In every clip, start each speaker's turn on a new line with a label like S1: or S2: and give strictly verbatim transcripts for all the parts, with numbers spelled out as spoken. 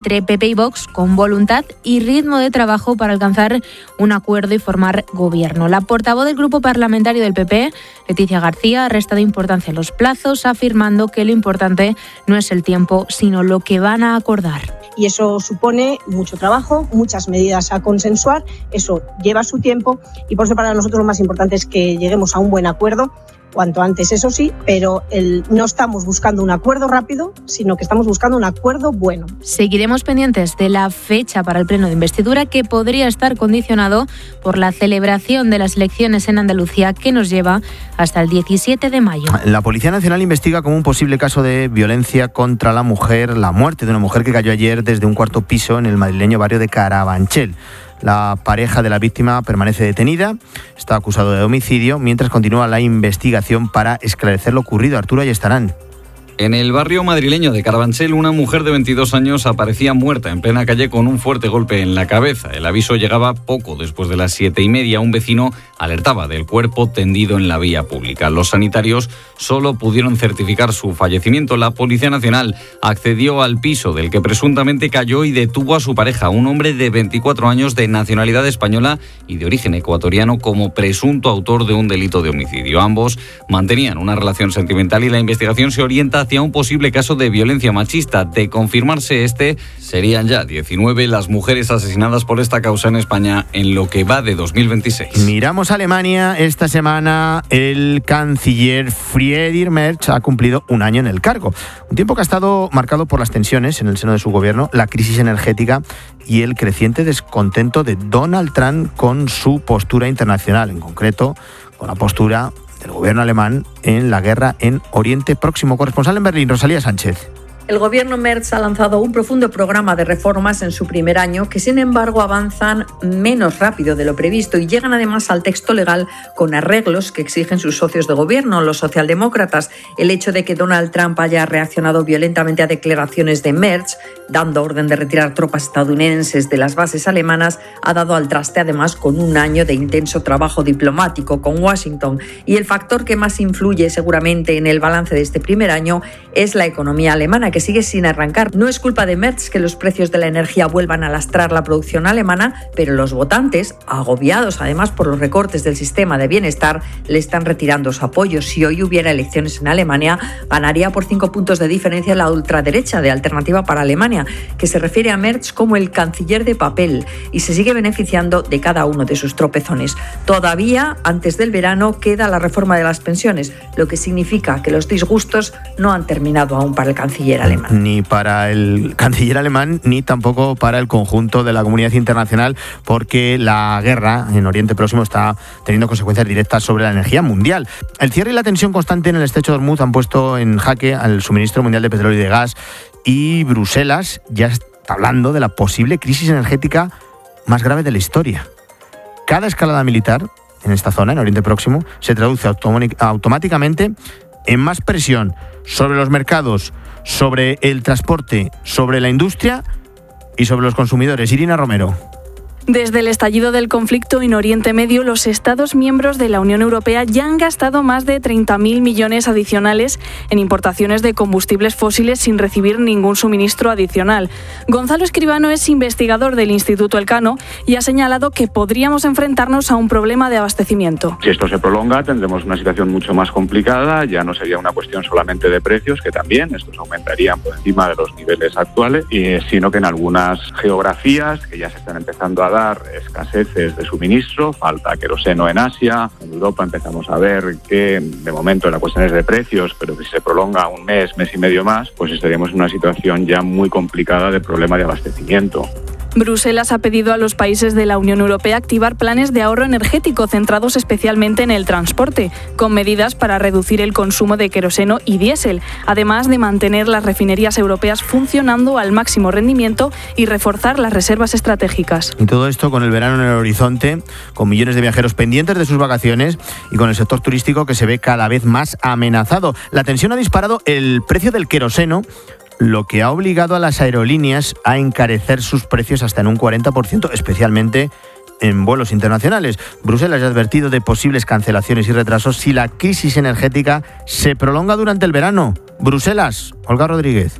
S1: entre P P y Vox con voluntad y ritmo de trabajo para alcanzar un acuerdo y formar gobierno. La portavoz del grupo parlamentario del P P, Leticia García, ha restado importancia a los plazos, afirmando que lo importante no es el tiempo, sino lo que van a acordar.
S2: Y eso supone mucho trabajo, muchas medidas a consensuar, eso lleva su tiempo y por eso para nosotros lo más importante es que lleguemos a un buen acuerdo, cuanto antes, eso sí, pero el, no estamos buscando un acuerdo rápido, sino que estamos buscando un acuerdo bueno.
S1: Seguiremos pendientes de la fecha para el pleno de investidura, que podría estar condicionado por la celebración de las elecciones en Andalucía, que nos lleva hasta el diecisiete de mayo.
S3: La Policía Nacional investiga como un posible caso de violencia contra la mujer la muerte de una mujer que cayó ayer desde un cuarto piso en el madrileño barrio de Carabanchel. La pareja de la víctima permanece detenida, está acusado de homicidio, mientras continúa la investigación para esclarecer lo ocurrido. Arturo Ayestarán.
S4: En el barrio madrileño de Carabanchel, una mujer de veintidós años aparecía muerta en plena calle con un fuerte golpe en la cabeza. El aviso llegaba poco después de las siete y media. Un vecino alertaba del cuerpo tendido en la vía pública. Los sanitarios solo pudieron certificar su fallecimiento. La Policía Nacional accedió al piso del que presuntamente cayó y detuvo a su pareja, un hombre de veinticuatro años de nacionalidad española y de origen ecuatoriano, como presunto autor de un delito de homicidio. Ambos mantenían una relación sentimental y la investigación se orienta hacia un posible caso de violencia machista. De confirmarse este, serían ya diecinueve las mujeres asesinadas por esta causa en España en lo que va de dos mil veintiséis.
S3: Miramos a Alemania. Esta semana el canciller Friedrich Merz ha cumplido un año en el cargo. Un tiempo que ha estado marcado por las tensiones en el seno de su gobierno, la crisis energética y el creciente descontento de Donald Trump con su postura internacional, en concreto con la postura del gobierno alemán en la guerra en Oriente Próximo. Corresponsal en Berlín, Rosalía Sánchez.
S5: El gobierno Merz ha lanzado un profundo programa de reformas en su primer año que, sin embargo, avanzan menos rápido de lo previsto y llegan además al texto legal con arreglos que exigen sus socios de gobierno, los socialdemócratas. El hecho de que Donald Trump haya reaccionado violentamente a declaraciones de Merz, dando orden de retirar tropas estadounidenses de las bases alemanas, ha dado al traste además con un año de intenso trabajo diplomático con Washington. Y el factor que más influye seguramente en el balance de este primer año es la economía alemana, que sigue sin arrancar. No es culpa de Merz que los precios de la energía vuelvan a lastrar la producción alemana, pero los votantes, agobiados además por los recortes del sistema de bienestar, le están retirando su apoyo. Si hoy hubiera elecciones en Alemania, ganaría por cinco puntos de diferencia la ultraderecha de Alternativa para Alemania, que se refiere a Merz como el canciller de papel y se sigue beneficiando de cada uno de sus tropezones. Todavía, antes del verano, queda la reforma de las pensiones, lo que significa que los disgustos no han terminado aún para el canciller alemán.
S3: Ni para el canciller alemán, ni tampoco para el conjunto de la comunidad internacional, porque la guerra en Oriente Próximo está teniendo consecuencias directas sobre la energía mundial. El cierre y la tensión constante en el estrecho de Hormuz han puesto en jaque al suministro mundial de petróleo y de gas, y Bruselas ya está hablando de la posible crisis energética más grave de la historia. Cada escalada militar en esta zona, en Oriente Próximo, se traduce automáticamente en más presión sobre los mercados, sobre el transporte, sobre la industria y sobre los consumidores. Irina Romero.
S6: Desde el estallido del conflicto en Oriente Medio, los Estados miembros de la Unión Europea ya han gastado más de treinta mil millones adicionales en importaciones de combustibles fósiles sin recibir ningún suministro adicional. Gonzalo Escribano es investigador del Instituto Elcano y ha señalado que podríamos enfrentarnos a un problema de abastecimiento.
S7: Si esto se prolonga, tendremos una situación mucho más complicada. Ya no sería una cuestión solamente de precios, que también estos aumentarían por encima de los niveles actuales, sino que en algunas geografías que ya se están empezando a dar escaseces de suministro, falta queroseno en Asia, en Europa empezamos a ver que de momento la cuestión es de precios, pero que si se prolonga un mes, mes y medio más, pues estaríamos en una situación ya muy complicada de problema de abastecimiento.
S6: Bruselas ha pedido a los países de la Unión Europea activar planes de ahorro energético centrados especialmente en el transporte, con medidas para reducir el consumo de queroseno y diésel, además de mantener las refinerías europeas funcionando al máximo rendimiento y reforzar las reservas estratégicas.
S3: Y todo esto con el verano en el horizonte, con millones de viajeros pendientes de sus vacaciones y con el sector turístico que se ve cada vez más amenazado. La tensión ha disparado el precio del queroseno, lo que ha obligado a las aerolíneas a encarecer sus precios hasta en un cuarenta por ciento, especialmente en vuelos internacionales. Bruselas ha advertido de posibles cancelaciones y retrasos si la crisis energética se prolonga durante el verano. Bruselas, Olga Rodríguez.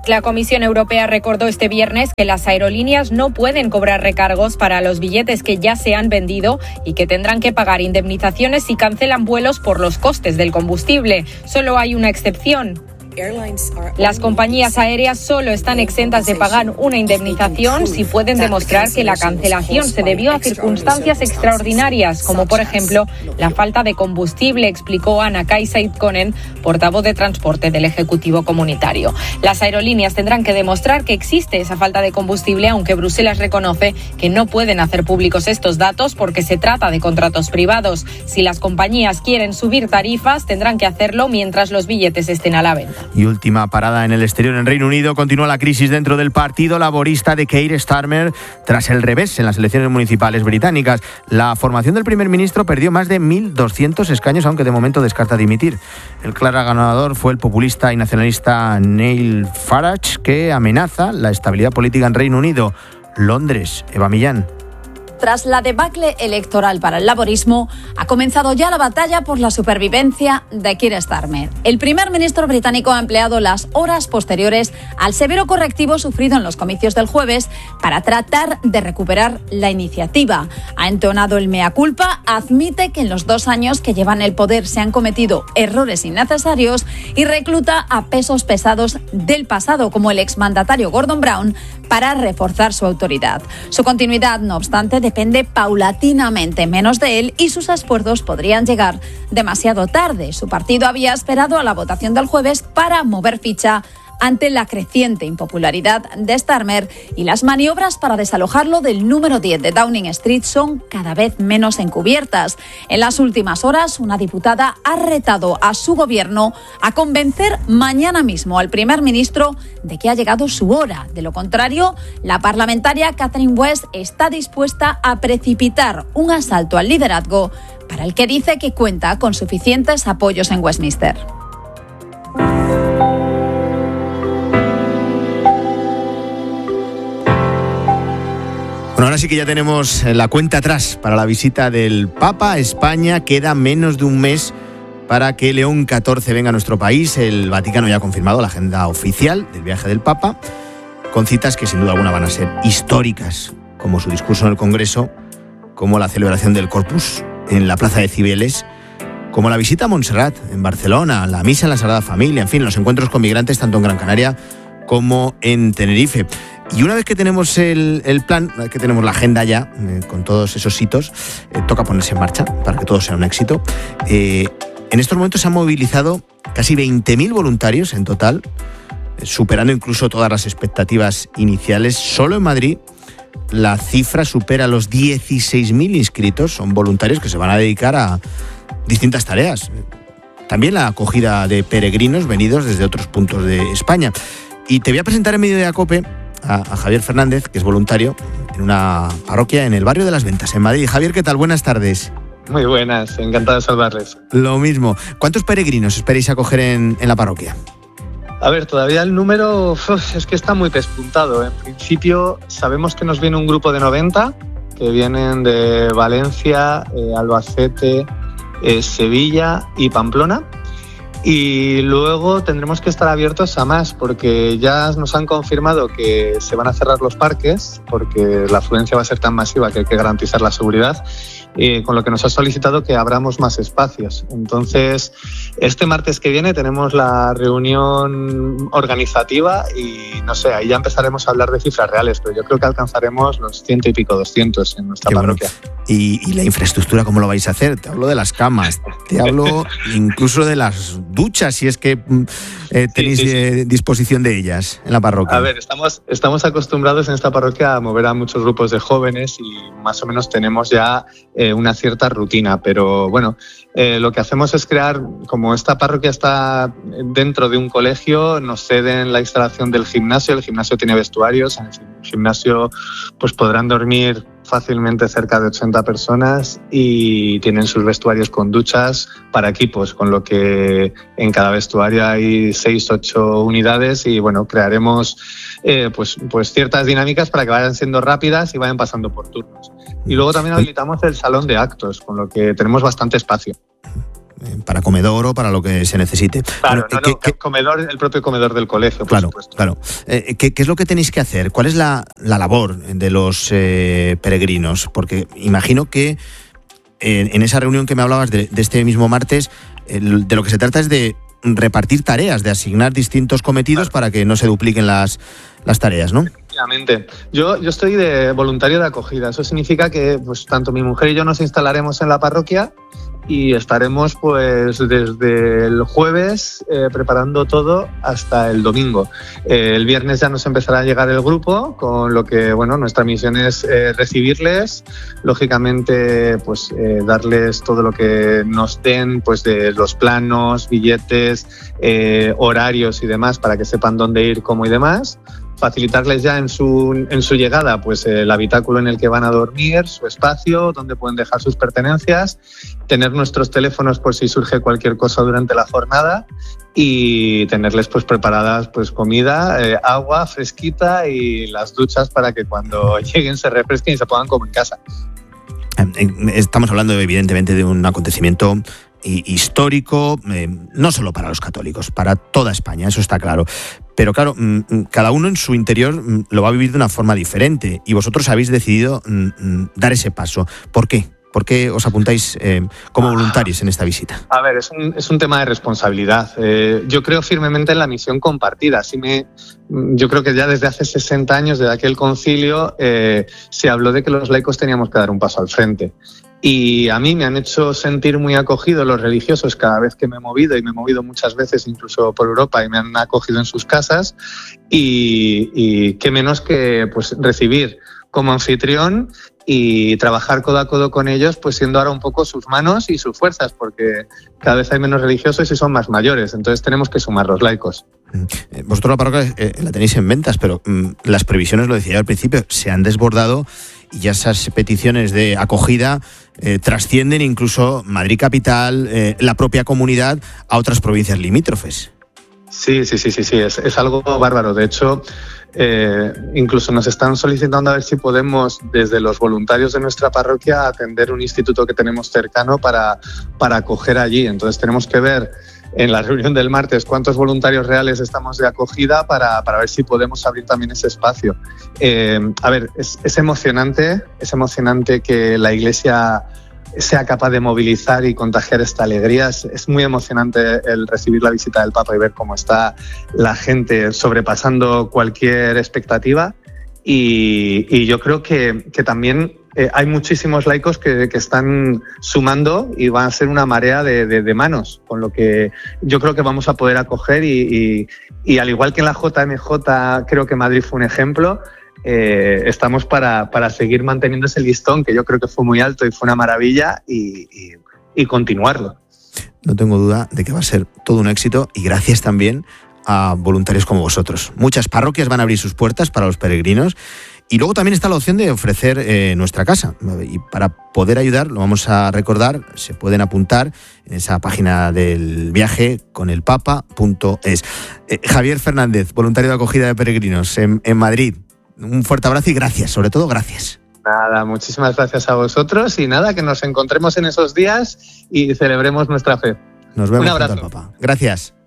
S8: La Comisión Europea recordó este viernes que las aerolíneas no pueden cobrar recargos para los billetes que ya se han vendido y que tendrán que pagar indemnizaciones si cancelan vuelos por los costes del combustible. Solo hay una excepción. Las compañías aéreas solo están exentas de pagar una indemnización si pueden demostrar que la cancelación se debió a circunstancias extraordinarias, como por ejemplo la falta de combustible, explicó Anna-Kaisa Ikonen, portavoz de transporte del Ejecutivo Comunitario. Las aerolíneas tendrán que demostrar que existe esa falta de combustible, aunque Bruselas reconoce que no pueden hacer públicos estos datos porque se trata de contratos privados. Si las compañías quieren subir tarifas, tendrán que hacerlo mientras los billetes estén a la venta.
S3: Y última parada en el exterior, en Reino Unido. Continúa la crisis dentro del Partido Laborista de Keir Starmer tras el revés en las elecciones municipales británicas. La formación del primer ministro perdió más de mil doscientos escaños, aunque de momento descarta dimitir. El claro ganador fue el populista y nacionalista Nigel Farage, que amenaza la estabilidad política en Reino Unido. Londres, Eva Millán.
S9: Tras la debacle electoral para el laborismo, ha comenzado ya la batalla por la supervivencia de Keir Starmer. El primer ministro británico ha empleado las horas posteriores al severo correctivo sufrido en los comicios del jueves para tratar de recuperar la iniciativa. Ha entonado el mea culpa, admite que en los dos años que llevan el poder se han cometido errores innecesarios y recluta a pesos pesados del pasado, como el exmandatario Gordon Brown, para reforzar su autoridad. Su continuidad, no obstante, depende paulatinamente menos de él y sus esfuerzos podrían llegar demasiado tarde. Su partido había esperado a la votación del jueves para mover ficha ante la creciente impopularidad de Starmer, y las maniobras para desalojarlo del número diez de Downing Street son cada vez menos encubiertas. En las últimas horas, una diputada ha retado a su gobierno a convencer mañana mismo al primer ministro de que ha llegado su hora. De lo contrario, la parlamentaria Catherine West está dispuesta a precipitar un asalto al liderazgo para el que dice que cuenta con suficientes apoyos en Westminster.
S3: Bueno, ahora sí que ya tenemos la cuenta atrás para la visita del Papa a España. Queda menos de un mes para que León catorce venga a nuestro país. El Vaticano ya ha confirmado la agenda oficial del viaje del Papa, con citas que sin duda alguna van a ser históricas, como su discurso en el Congreso, como la celebración del Corpus en la Plaza de Cibeles, como la visita a Montserrat en Barcelona, la misa en la Sagrada Familia, en fin, los encuentros con migrantes tanto en Gran Canaria como en Tenerife. Y una vez que tenemos el, el plan, una vez que tenemos la agenda ya, eh, con todos esos hitos, eh, toca ponerse en marcha para que todo sea un éxito. Eh, en estos momentos se han movilizado casi veinte mil voluntarios en total, eh, superando incluso todas las expectativas iniciales. Solo en Madrid la cifra supera los dieciséis mil inscritos. Son voluntarios que se van a dedicar a distintas tareas. También la acogida de peregrinos venidos desde otros puntos de España. Y te voy a presentar en medio de ACOPE a, a Javier Fernández, que es voluntario en una parroquia en el barrio de Las Ventas, en Madrid. Javier, ¿qué tal? Buenas tardes.
S10: Muy buenas, encantado de saludarles.
S3: Lo mismo. ¿Cuántos peregrinos esperáis acoger en, en la parroquia?
S10: A ver, todavía el número uf, es que está muy pespuntado. En principio sabemos que nos viene un grupo de noventa, que vienen de Valencia, eh, Albacete, eh, Sevilla y Pamplona. Y luego tendremos que estar abiertos a más, porque ya nos han confirmado que se van a cerrar los parques, porque la afluencia va a ser tan masiva que hay que garantizar la seguridad, eh, con lo que nos ha solicitado que abramos más espacios. Entonces, este martes que viene tenemos la reunión organizativa y, no sé, ahí ya empezaremos a hablar de cifras reales, pero yo creo que alcanzaremos los ciento y pico, doscientos en nuestra Qué parroquia.
S3: Bueno. ¿Y, ¿Y la infraestructura cómo lo vais a hacer? Te hablo de las camas, te hablo incluso de las duchas, si es que eh, tenéis sí, sí, sí. Eh, disposición de ellas en la parroquia.
S10: A ver, estamos, estamos acostumbrados en esta parroquia a mover a muchos grupos de jóvenes y más o menos tenemos ya eh, una cierta rutina, pero bueno, eh, lo que hacemos es crear, como esta parroquia está dentro de un colegio, nos ceden la instalación del gimnasio, el gimnasio tiene vestuarios, en el gimnasio pues podrán dormir fácilmente cerca de ochenta personas y tienen sus vestuarios con duchas para equipos, con lo que en cada vestuario hay seis, ocho unidades y bueno, crearemos eh, pues, pues ciertas dinámicas para que vayan siendo rápidas y vayan pasando por turnos. Y luego también habilitamos el salón de actos, con lo que tenemos bastante espacio.
S3: para comedor o para lo que se necesite.
S10: Claro,
S3: bueno,
S10: no, no, ¿qué, qué, comedor, el propio comedor del colegio, por
S3: claro,
S10: supuesto.
S3: Claro, eh, ¿qué, ¿qué es lo que tenéis que hacer? ¿Cuál es la, la labor de los eh, peregrinos? Porque imagino que en, en esa reunión que me hablabas de, de este mismo martes, el, de lo que se trata es de repartir tareas, de asignar distintos cometidos, claro, para que no se dupliquen las, las tareas, ¿no?
S10: Efectivamente. Yo, yo estoy de voluntario de acogida. Eso significa que pues tanto mi mujer y yo nos instalaremos en la parroquia y estaremos pues desde el jueves eh, preparando todo hasta el domingo. Eh, el viernes ya nos empezará a llegar el grupo, con lo que bueno, nuestra misión es eh, recibirles, lógicamente pues eh, darles todo lo que nos den, pues de los planos, billetes, eh, horarios y demás, para que sepan dónde ir, cómo y demás. Facilitarles ya en su, en su llegada pues el habitáculo en el que van a dormir, su espacio, donde pueden dejar sus pertenencias, tener nuestros teléfonos por si surge cualquier cosa durante la jornada y tenerles pues preparadas pues comida, eh, agua fresquita y las duchas para que cuando lleguen se refresquen y se pongan como en casa.
S3: Estamos hablando evidentemente de un acontecimiento histórico, eh, no solo para los católicos, para toda España, eso está claro. Pero claro, cada uno en su interior lo va a vivir de una forma diferente y vosotros habéis decidido dar ese paso. ¿Por qué? ¿Por qué os apuntáis eh, como voluntarios en esta visita?
S10: A ver, es un, es un tema de responsabilidad. Eh, yo creo firmemente en la misión compartida. Así me, yo creo que ya desde hace sesenta años, desde aquel concilio, eh, se habló de que los laicos teníamos que dar un paso al frente. Y a mí me han hecho sentir muy acogido los religiosos cada vez que me he movido, y me he movido muchas veces incluso por Europa y me han acogido en sus casas. Y, y qué menos que pues recibir como anfitrión y trabajar codo a codo con ellos, pues siendo ahora un poco sus manos y sus fuerzas, porque cada vez hay menos religiosos y son más mayores, entonces tenemos que sumar los laicos.
S3: Vosotros la parroquia eh, la tenéis en ventas, pero mm, las previsiones, lo decía yo al principio, se han desbordado y ya esas peticiones de acogida eh, trascienden incluso Madrid capital, eh, la propia comunidad, a otras provincias limítrofes.
S10: Sí, sí, sí, sí, sí, es, es algo bárbaro. De hecho, eh, incluso nos están solicitando a ver si podemos, desde los voluntarios de nuestra parroquia, atender un instituto que tenemos cercano para, para acoger allí. Entonces tenemos que ver en la reunión del martes cuántos voluntarios reales estamos de acogida para, para ver si podemos abrir también ese espacio. Eh, a ver, es, es emocionante, es emocionante que la Iglesia sea capaz de movilizar y contagiar esta alegría. Es, es muy emocionante el recibir la visita del Papa y ver cómo está la gente sobrepasando cualquier expectativa. Y, y yo creo que, que también eh, hay muchísimos laicos que, que están sumando y van a ser una marea de, de, de manos, con lo que yo creo que vamos a poder acoger y, y, y al igual que en la J M J, creo que Madrid fue un ejemplo. Eh, estamos para, para seguir manteniendo ese listón, que yo creo que fue muy alto y fue una maravilla, y, y, y continuarlo.
S3: No tengo duda de que va a ser todo un éxito, y gracias también a voluntarios como vosotros. Muchas parroquias van a abrir sus puertas para los peregrinos, y luego también está la opción de ofrecer eh, nuestra casa. Y para poder ayudar, lo vamos a recordar, se pueden apuntar en esa página del viaje con el papa punto es. Eh, Javier Fernández, voluntario de acogida de peregrinos en, en Madrid. Un fuerte abrazo y gracias, sobre todo gracias.
S10: Nada, muchísimas gracias a vosotros y nada, que nos encontremos en esos días y celebremos nuestra fe.
S3: Nos vemos
S10: Un abrazo.
S3: junto al Papa. Gracias.